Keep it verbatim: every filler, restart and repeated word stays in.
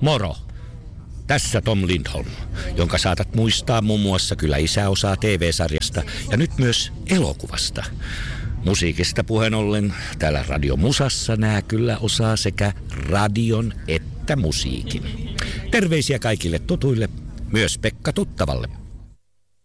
Moro! Tässä Tom Lindholm, jonka saatat muistaa muun muassa Kyllä isä osaa T V-sarjasta ja nyt myös elokuvasta. Musiikista puheen ollen täällä Radio Musassa nää kyllä osaa sekä radion että musiikin. Terveisiä kaikille tutuille, myös Pekka Tuttavalle.